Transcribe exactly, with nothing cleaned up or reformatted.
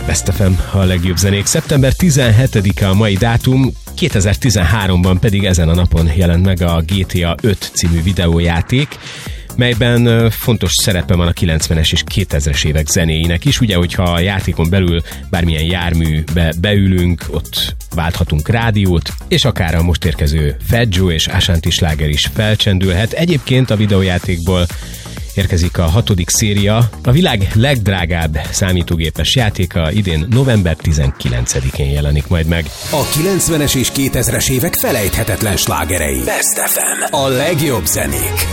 Best ef em, a legjobb zenék. szeptember tizenhetedike a mai dátum, kétezer-tizenháromban pedig ezen a napon jelent meg a gé té á öt című videójáték, melyben fontos szerepe van a kilencvenes és kétezres évek zenéinek is. Ugye, hogyha a játékon belül bármilyen járműbe beülünk, ott válthatunk rádiót, és akár a most érkező Fat Joe és Ashanti sláger is felcsendülhet. Egyébként a videójátékból érkezik a hatodik széria, a világ legdrágább számítógépes játéka, idén november tizenkilencedikén jelenik majd meg. A kilencvenes és kétezres évek felejthetetlen slágerei. Best ef em. A legjobb zenék.